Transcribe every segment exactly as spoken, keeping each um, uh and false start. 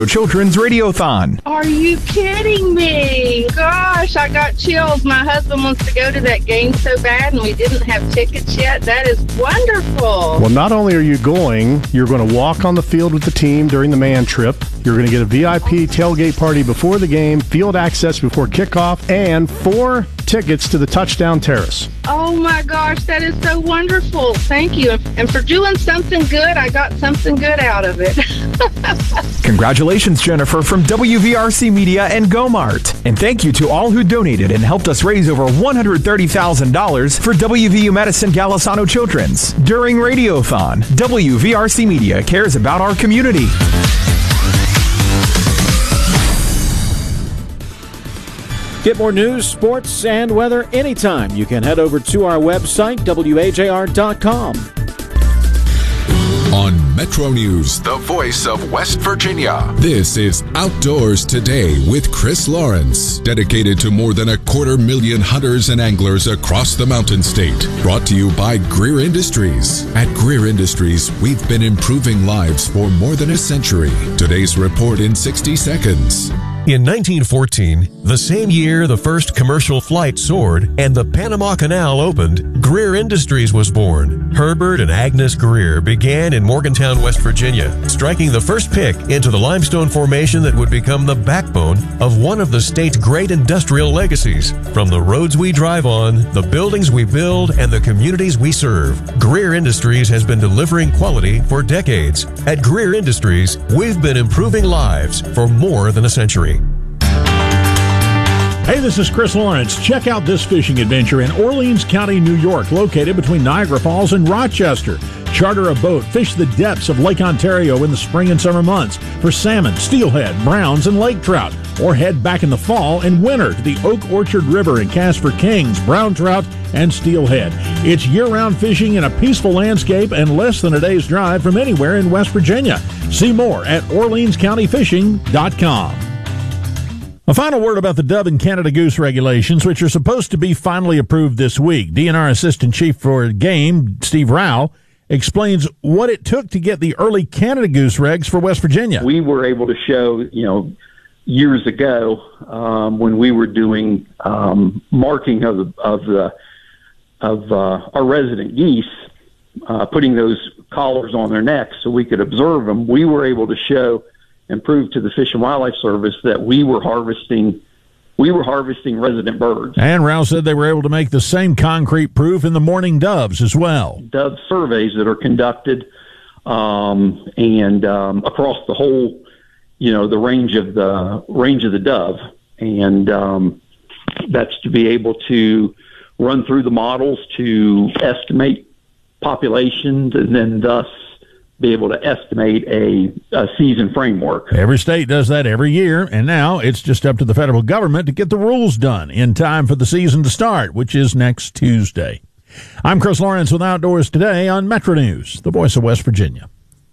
Children's Radiothon. Are you kidding me? Gosh, I got chills. My husband wants to go to that game so bad, and we didn't have tickets yet. That is wonderful. Well, not only are you going, you're going to walk on the field with the team during the man trip. You're going to get a V I P tailgate party before the game, field access before kickoff, and four tickets to the Touchdown Terrace. Oh, my gosh, that is so wonderful. Thank you. And for doing something good, I got something good out of it. Congratulations, Jennifer, from W V R C Media and GoMart. And thank you to all who donated and helped us raise over one hundred thirty thousand dollars for W V U Medicine Golisano Children's. During Radiothon, W V R C Media cares about our community. Get more news, sports, and weather anytime. You can head over to our website, W A J R dot com. On Metro News, the voice of West Virginia, this is Outdoors Today with Chris Lawrence, dedicated to more than a quarter million hunters and anglers across the Mountain State. Brought to you by Greer Industries. At Greer Industries, we've been improving lives for more than a century. Today's report in sixty seconds. In nineteen fourteen, the same year the first commercial flight soared and the Panama Canal opened, Greer Industries was born. Herbert and Agnes Greer began in Morgantown, West Virginia, striking the first pick into the limestone formation that would become the backbone of one of the state's great industrial legacies. From the roads we drive on, the buildings we build, and the communities we serve, Greer Industries has been delivering quality for decades. At Greer Industries, we've been improving lives for more than a century. Hey, this is Chris Lawrence. Check out this fishing adventure in Orleans County, New York, located between Niagara Falls and Rochester. Charter a boat, fish the depths of Lake Ontario in the spring and summer months for salmon, steelhead, browns, and lake trout. Or head back in the fall and winter to the Oak Orchard River and cast for kings, brown trout, and steelhead. It's year-round fishing in a peaceful landscape and less than a day's drive from anywhere in West Virginia. See more at Orleans County Fishing dot com. A final word about the dove and Canada goose regulations, which are supposed to be finally approved this week. D N R Assistant Chief for Game, Steve Rao, explains what it took to get the early Canada goose regs for West Virginia. We were able to show, you know, years ago um, when we were doing um, marking of the, of the of uh, our resident geese, uh, putting those collars on their necks so we could observe them. We were able to show and prove to the Fish and Wildlife Service that we were harvesting we were harvesting resident birds. And Rao said they were able to make the same concrete proof in the mourning doves as well. Dove surveys that are conducted um, and um, across the whole, you know, the range of the range of the dove, and um, that's to be able to run through the models to estimate populations and then thus be able to estimate a, a season framework. Every state does that every year, and now it's just up to the federal government to get the rules done in time for the season to start, which is next Tuesday. I'm Chris Lawrence with Outdoors Today on Metro News, the voice of West Virginia.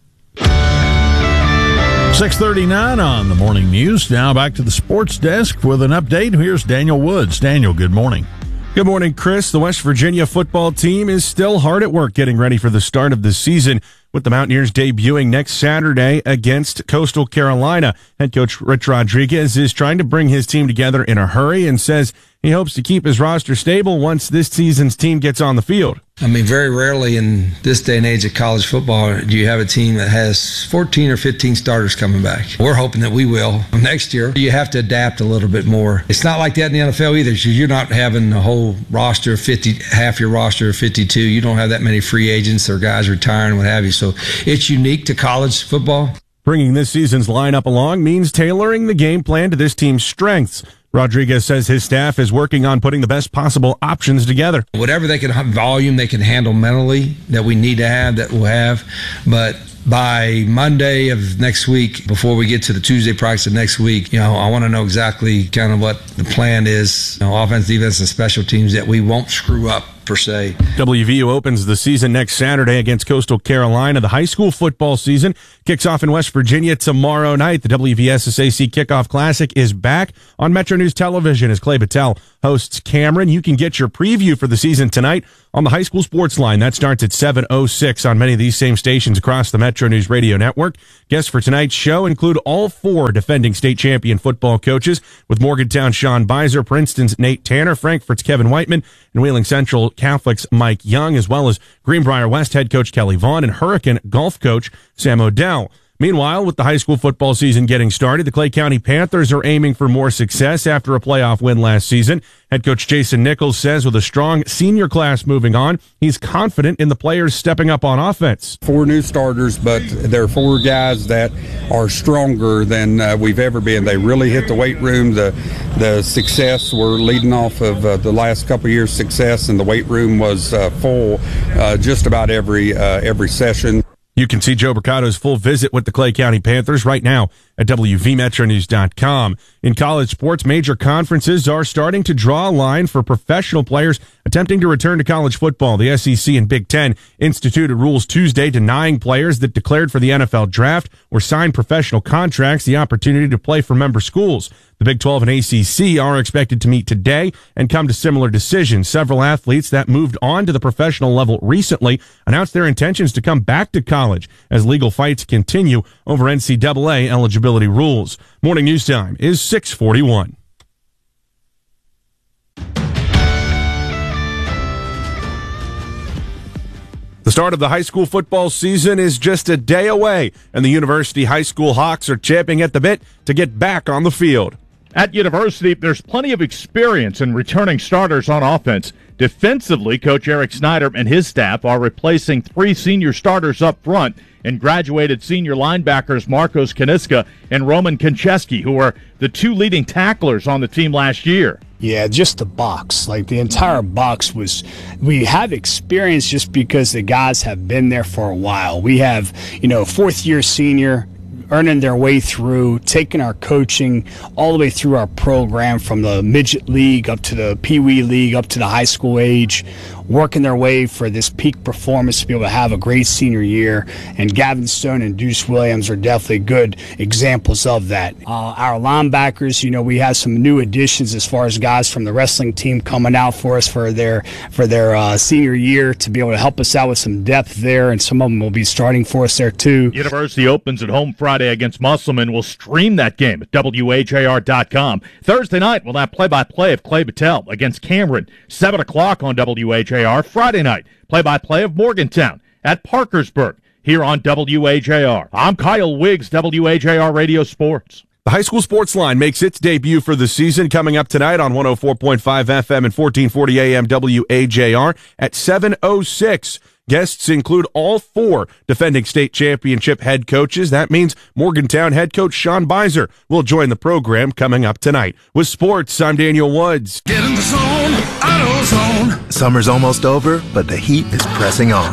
six thirty-nine on the morning news. Now back to the sports desk with an update. Here's Daniel Woods. Daniel, good morning. Good morning, Chris. The West Virginia football team is still hard at work getting ready for the start of the season, with the Mountaineers debuting next Saturday against Coastal Carolina. Head coach Rich Rodriguez is trying to bring his team together in a hurry and says he hopes to keep his roster stable once this season's team gets on the field. I mean, very rarely in this day and age of college football do you have a team that has fourteen or fifteen starters coming back. We're hoping that we will next year. You have to adapt a little bit more. It's not like that in the N F L either. You're not having a whole roster of fifty, half your roster of fifty-two. You don't have that many free agents or guys retiring, what have you. So it's unique to college football. Bringing this season's lineup along means tailoring the game plan to this team's strengths. Rodriguez says his staff is working on putting the best possible options together. Whatever they can volume they can handle mentally that we need to have, that we'll have. But by Monday of next week, before we get to the Tuesday practice of next week, you know, I want to know exactly kind of what the plan is, you know, offense, defense, and special teams, that we won't screw up per se. W V U opens the season next Saturday against Coastal Carolina. The high school football season kicks off in West Virginia tomorrow night. The W V S S A C Kickoff Classic is back on Metro News Television as Clay Battelle hosts Cameron. You can get your preview for the season tonight on the High School Sports Line. That starts at seven oh six on many of these same stations across the Metro News Radio Network. Guests for tonight's show include all four defending state champion football coaches, with Morgantown Sean Beiser, Princeton's Nate Tanner, Frankfort's Kevin Whiteman, and Wheeling Central Catholic's Mike Young, as well as Greenbrier West head coach Kelly Vaughn and Hurricane golf coach Sam Odell. Meanwhile, with the high school football season getting started, the Clay County Panthers are aiming for more success after a playoff win last season. Head coach Jason Nichols says with a strong senior class moving on, he's confident in the players stepping up on offense. Four new starters, but they're four guys that are stronger than uh, we've ever been. They really hit the weight room. The the success, we're leading off of uh, the last couple of years' success, and the weight room was uh, full uh, just about every uh, every session. You can see Joe Bricato's full visit with the Clay County Panthers right now at W V Metro News dot com. In college sports, major conferences are starting to draw a line for professional players attempting to return to college football. The S E C and Big Ten instituted rules Tuesday denying players that declared for the N F L draft or signed professional contracts the opportunity to play for member schools. The Big twelve and A C C are expected to meet today and come to similar decisions. Several athletes that moved on to the professional level recently announced their intentions to come back to college as legal fights continue over N C double A eligibility rules. Morning news time is six forty-one. The start of the high school football season is just a day away, and the University High School Hawks are champing at the bit to get back on the field. At University, there's plenty of experience in returning starters on offense. Defensively, Coach Eric Snyder and his staff are replacing three senior starters up front and graduated senior linebackers Marcos Kaniska and Roman Koncheski, who are the two leading tacklers on the team last year. Yeah, just the box. Like the entire box was, we have experience just because the guys have been there for a while. We have, you know, fourth year senior earning their way through, taking our coaching all the way through our program from the midget league up to the Pee Wee league up to the high school age, working their way for this peak performance to be able to have a great senior year. And Gavin Stone and Deuce Williams are definitely good examples of that. Uh, our linebackers, you know, we have some new additions as far as guys from the wrestling team coming out for us for their for their uh, senior year to be able to help us out with some depth there, and some of them will be starting for us there too. University opens at home Friday against Musselman. We'll stream that game at W H A R dot com. Thursday night, we'll have play-by-play of Clay Battelle against Cameron, seven o'clock on W H A R. Friday night, play-by-play of Morgantown at Parkersburg here on W H A R. I'm Kyle Wiggs, W H A R Radio Sports. The High School Sports Line makes its debut for the season coming up tonight on one oh four point five F M and fourteen forty A M W H A R at seven oh six. Guests include all four defending state championship head coaches. That means Morgantown head coach Sean Beiser will join the program coming up tonight. With sports, I'm Daniel Woods. Get in the zone, AutoZone. Summer's almost over, but the heat is pressing on.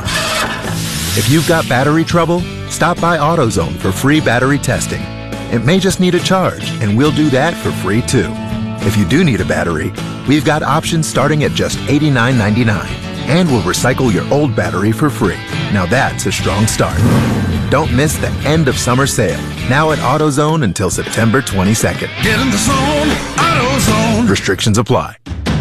If you've got battery trouble, stop by AutoZone for free battery testing. It may just need a charge, and we'll do that for free too. If you do need a battery, we've got options starting at just eighty-nine ninety-nine. And we'll recycle your old battery for free. Now that's a strong start. Don't miss the end of summer sale. Now at AutoZone until September twenty-second. Get in the zone, AutoZone. Restrictions apply.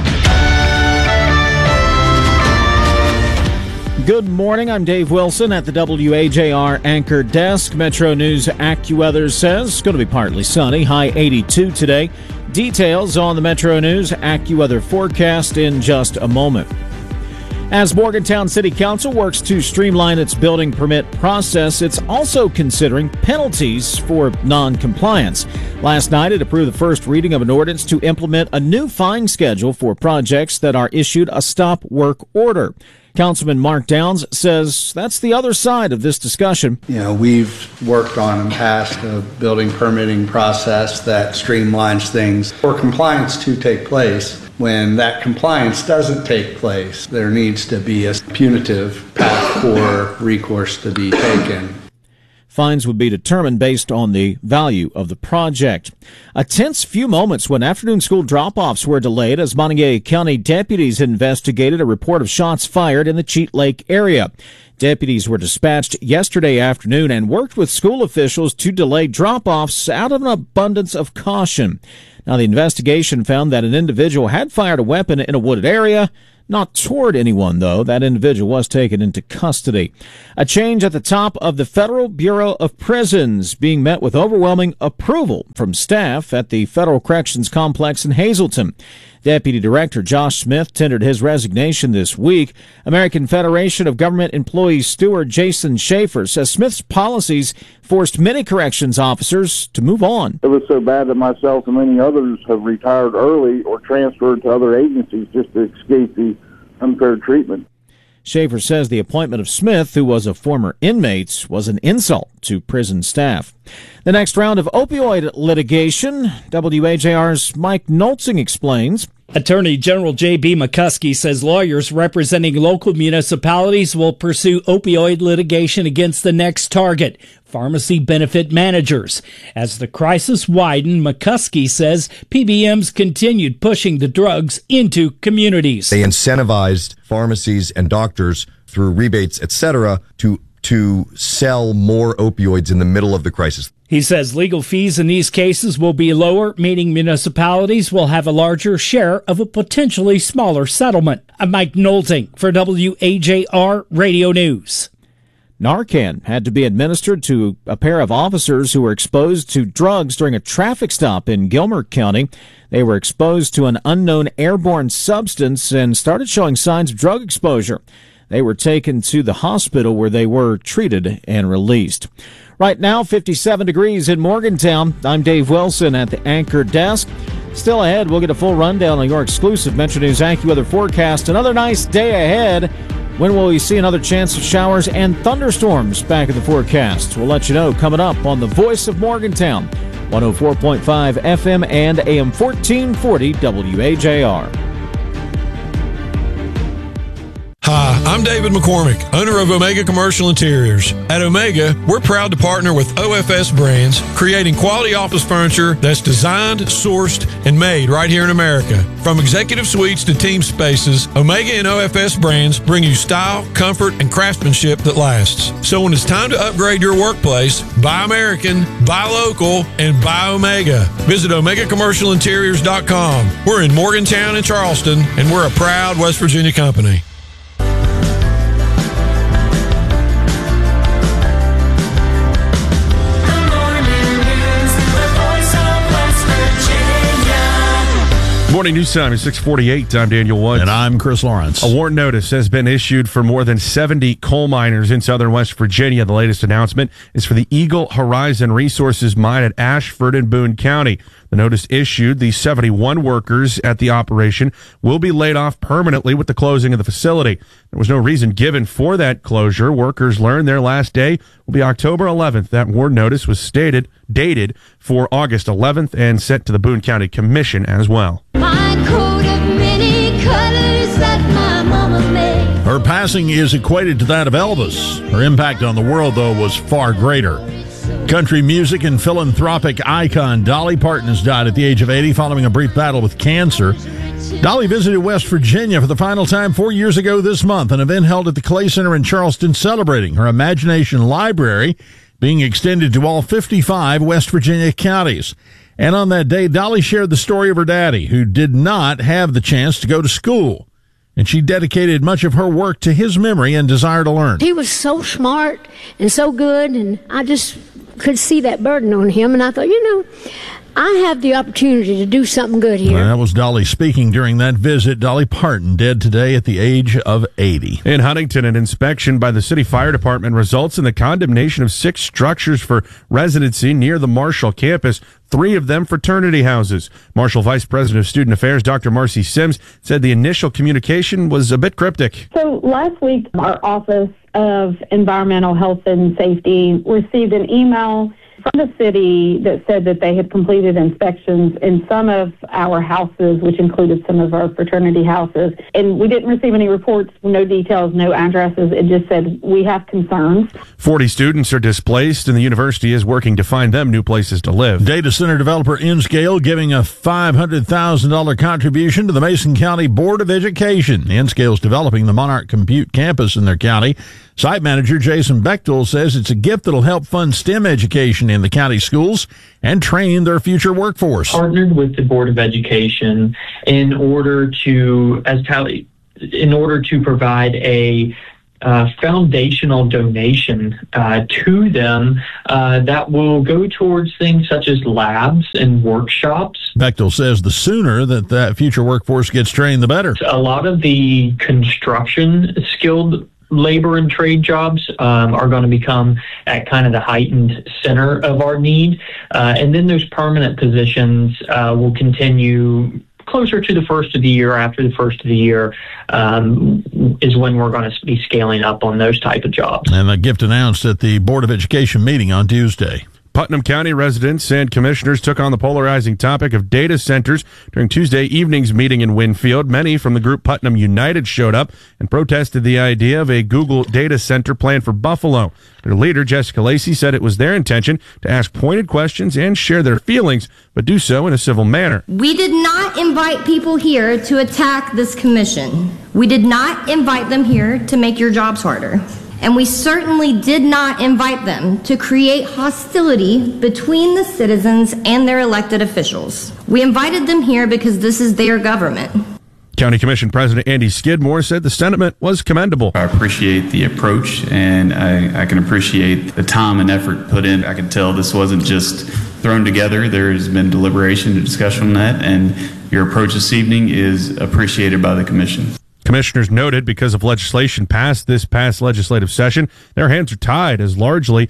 Good morning. I'm Dave Wilson at the W H A R Anchor Desk. Metro News AccuWeather says it's going to be partly sunny, high eighty-two today. Details on the Metro News AccuWeather forecast in just a moment. As Morgantown City Council works to streamline its building permit process, it's also considering penalties for non-compliance. Last night, it approved the first reading of an ordinance to implement a new fine schedule for projects that are issued a stop work order. Councilman Mark Downs says that's the other side of this discussion. You know, we've worked on and passed a building permitting process that streamlines things for compliance to take place. When that compliance doesn't take place, there needs to be a punitive path for recourse to be taken. Fines would be determined based on the value of the project. A tense few moments when afternoon school drop-offs were delayed as Montague County deputies investigated a report of shots fired in the Cheat Lake area. Deputies were dispatched yesterday afternoon and worked with school officials to delay drop-offs out of an abundance of caution. Now, the investigation found that an individual had fired a weapon in a wooded area. Not toward anyone, though. That individual was taken into custody. A change at the top of the Federal Bureau of Prisons being met with overwhelming approval from staff at the Federal Corrections Complex in Hazleton. Deputy Director Josh Smith tendered his resignation this week. American Federation of Government Employees steward Jason Schaefer says Smith's policies forced many corrections officers to move on. It was so bad that myself and many others have retired early or transferred to other agencies just to escape the unfair treatment. Schaefer says the appointment of Smith, who was a former inmate, was an insult to prison staff. The next round of opioid litigation, W A J R's Mike Noltzing explains. Attorney General J B. McCuskey says lawyers representing local municipalities will pursue opioid litigation against the next target, pharmacy benefit managers. As the crisis widened, McCuskey says P B Ms continued pushing the drugs into communities. They incentivized pharmacies and doctors through rebates, et cetera, to to sell more opioids in the middle of the crisis. He says legal fees in these cases will be lower, meaning municipalities will have a larger share of a potentially smaller settlement. I'm Mike Nolting for W A J R Radio News. Narcan had to be administered to a pair of officers who were exposed to drugs during a traffic stop in Gilmer County. They were exposed to an unknown airborne substance and started showing signs of drug exposure. They were taken to the hospital where they were treated and released. Right now, fifty-seven degrees in Morgantown. I'm Dave Wilson at the Anchor Desk. Still ahead, we'll get a full rundown on your exclusive Metro News AccuWeather forecast. Another nice day ahead. When will we see another chance of showers and thunderstorms back in the forecast? We'll let you know coming up on the Voice of Morgantown, one oh four point five F M and A M fourteen forty W A J R. Hi, I'm David McCormick, owner of Omega Commercial Interiors. At Omega, we're proud to partner with O F S Brands, creating quality office furniture that's designed, sourced, and made right here in America. From executive suites to team spaces, Omega and O F S Brands bring you style, comfort, and craftsmanship that lasts. So when it's time to upgrade your workplace, buy American, buy local, and buy Omega. Visit Omega Commercial Interiors dot com. We're in Morgantown and Charleston, and we're a proud West Virginia company. Morning news time is six forty-eight. I'm Daniel Woods. And I'm Chris Lawrence. A warrant notice has been issued for more than seventy coal miners in southern West Virginia. The latest announcement is for the Eagle Horizon Resources mine at Ashford in Boone County. The notice issued, the seventy-one workers at the operation will be laid off permanently with the closing of the facility. There was no reason given for that closure. Workers learned their last day will be October eleventh. That warrant notice was stated, dated for August eleventh and sent to the Boone County Commission as well. My coat of many colors that my mama made. Her passing is equated to that of Elvis. Her impact on the world, though, was far greater. Country music and philanthropic icon Dolly Parton has died at the age of eighty following a brief battle with cancer. Dolly visited West Virginia for the final time four years ago this month, an event held at the Clay Center in Charleston celebrating her Imagination Library being extended to all fifty-five West Virginia counties. And on that day, Dolly shared the story of her daddy, who did not have the chance to go to school. And she dedicated much of her work to his memory and desire to learn. He was so smart and so good, and I just could see that burden on him. And I thought, you know, I have the opportunity to do something good here. Well, that was Dolly speaking during that visit. Dolly Parton, dead today at the age of eighty. In Huntington, an inspection by the city fire department results in the condemnation of six structures for residency near the Marshall campus, three of them fraternity houses. Marshall Vice President of Student Affairs, Doctor Marcy Sims, said the initial communication was a bit cryptic. So last week, our Office of Environmental Health and Safety received an email from the city that said that they had completed inspections in some of our houses, which included some of our fraternity houses. And we didn't receive any reports, no details, no addresses. It just said, we have concerns. forty students are displaced, and the university is working to find them new places to live. Data center developer Nscale giving a five hundred thousand dollars contribution to the Mason County Board of Education. Nscale is developing the Monarch Compute campus in their county. Site manager Jason Bechtel says it's a gift that'll help fund STEM education in the county schools and train their future workforce. Partnered with the Board of Education in order to, as Tally, in order to provide a uh, foundational donation uh, to them uh, that will go towards things such as labs and workshops. Bechtel says the sooner that that future workforce gets trained, the better. A lot of the construction skilled labor and trade jobs um, are going to become at kind of the heightened center of our need. Uh, and then those permanent positions uh, will continue closer to the first of the year. After the first of the year um, is when we're going to be scaling up on those type of jobs. And the gift announced at the Board of Education meeting on Tuesday. Putnam County residents and commissioners took on the polarizing topic of data centers during Tuesday evening's meeting in Winfield. Many from the group Putnam United showed up and protested the idea of a Google data center plan for Buffalo. Their leader, Jessica Lacey, said it was their intention to ask pointed questions and share their feelings, but do so in a civil manner. We did not invite people here to attack this commission. We did not invite them here to make your jobs harder. And we certainly did not invite them to create hostility between the citizens and their elected officials. We invited them here because this is their government. County Commission President Andy Skidmore said the sentiment was commendable. I appreciate the approach, and I, I can appreciate the time and effort put in. I can tell this wasn't just thrown together. There has been deliberation and discussion on that, and your approach this evening is appreciated by the Commission. Commissioners noted because of legislation passed this past legislative session, their hands are tied as largely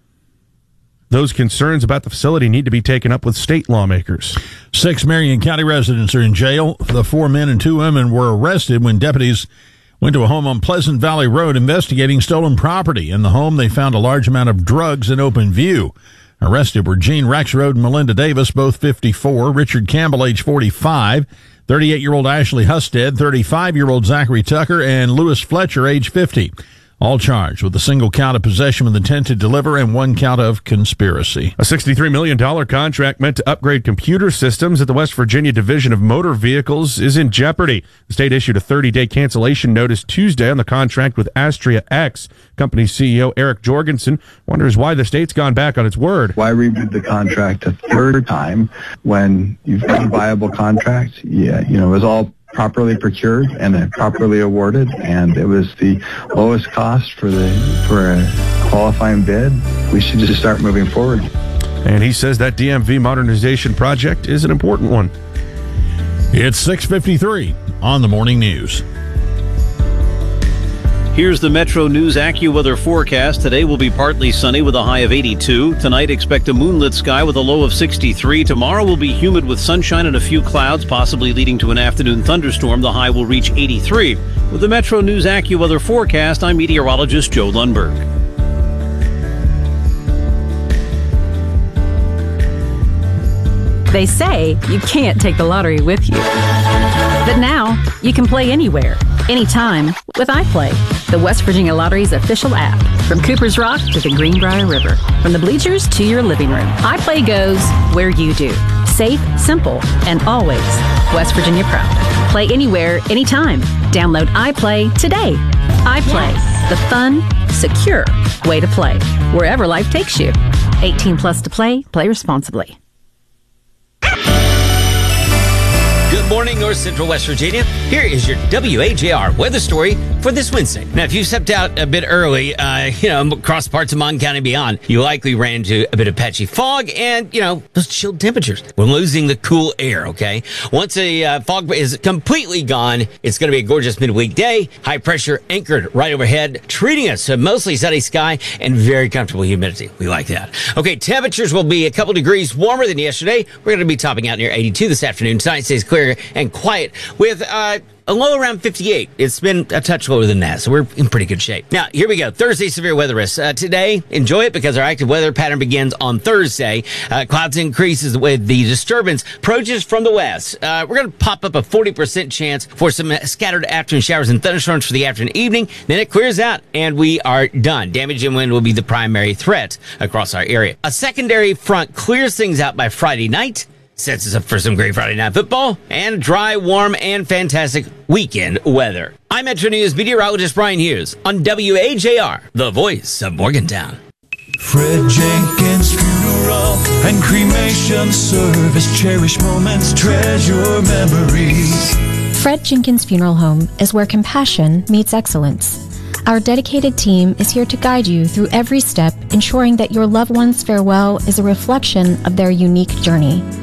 those concerns about the facility need to be taken up with state lawmakers. Six Marion County residents are in jail. The four men and two women were arrested when deputies went to a home on Pleasant Valley Road investigating stolen property. In the home, they found a large amount of drugs in open view. Arrested were Gene Rexroad and Melinda Davis, both fifty-four, Richard Campbell, age forty-five, thirty-eight-year-old Ashley Husted, thirty-five-year-old Zachary Tucker, and Lewis Fletcher, age fifty. All charged with a single count of possession with intent to deliver and one count of conspiracy. A sixty-three million dollars contract meant to upgrade computer systems at the West Virginia Division of Motor Vehicles is in jeopardy. The state issued a thirty-day cancellation notice Tuesday on the contract with Astria X. Company C E O Eric Jorgensen wonders why the state's gone back on its word. Why rebid the contract a third time when you've got a viable contract? Yeah, you know, it was all properly procured and properly awarded, and it was the lowest cost for the for a qualifying bid. We should just start moving forward. And he says that D M V modernization project is an important one. It's six fifty-three on the Morning News. Here's the Metro News AccuWeather forecast. Today will be partly sunny with a high of eighty-two. Tonight, expect a moonlit sky with a low of sixty-three. Tomorrow will be humid with sunshine and a few clouds, possibly leading to an afternoon thunderstorm. The high will reach eighty-three. With the Metro News AccuWeather forecast, I'm meteorologist Joe Lundberg. They say you can't take the lottery with you. But now, you can play anywhere, anytime with iPlay, the West Virginia Lottery's official app. From Cooper's Rock to the Greenbrier River, from the bleachers to your living room, iPlay goes where you do. Safe, simple, and always West Virginia proud. Play anywhere, anytime. Download iPlay today. iPlay, yes. The fun, secure way to play, wherever life takes you. eighteen plus to play, play responsibly. Good morning, North Central West Virginia. Here is your W A J R weather story for this Wednesday. Now, if you stepped out a bit early, uh, you know, across parts of Mon County and beyond, you likely ran into a bit of patchy fog and, you know, those chilled temperatures. We're losing the cool air, okay? Once a uh, fog is completely gone, it's going to be a gorgeous midweek day. High pressure anchored right overhead, treating us to mostly sunny sky and very comfortable humidity. We like that. Okay, temperatures will be a couple degrees warmer than yesterday. We're going to be topping out near eighty-two this afternoon. Tonight stays clear and quiet with uh, a low around fifty-eight. It's been a touch lower than that, so we're in pretty good shape. Now, here we go. Thursday, severe weather risk. Uh, today, enjoy it because our active weather pattern begins on Thursday. Uh, clouds increases with the disturbance approaches from the west. Uh, we're going to pop up a forty percent chance for some scattered afternoon showers and thunderstorms for the afternoon evening. Then it clears out, and we are done. Damage and wind will be the primary threat across our area. A secondary front clears things out by Friday night. Sets us up for some great Friday night football and dry, warm, and fantastic weekend weather. I'm Metro News meteorologist Brian Hughes on W A J R, the voice of Morgantown. Fred Jenkins Funeral and Cremation Service. Cherish moments, treasure memories. Fred Jenkins Funeral Home is where compassion meets excellence. Our dedicated team is here to guide you through every step, ensuring that your loved one's farewell is a reflection of their unique journey.